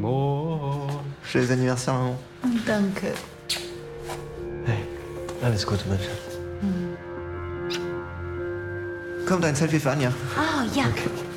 Amor. Schönes Anniversaire. Danke. Hey, alles Gute, mein Schatz. Kommt ein Selfie für Anja. Oh, ja. Okay.